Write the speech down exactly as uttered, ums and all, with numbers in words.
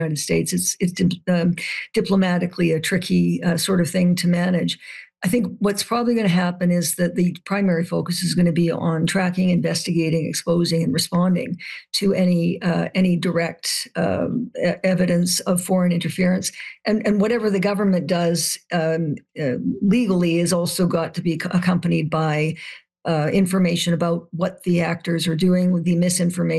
United States. It's it's di um, diplomatically a tricky, uh, sort of thing to manage. I think what's probably gonna happen is that the primary focus is gonna be on tracking, investigating, exposing, and responding to any, uh, any direct, um, e evidence of foreign interference. And and whatever the government does, um, uh, legally has also got to be c accompanied by, uh, information about what the actors are doing with the misinforma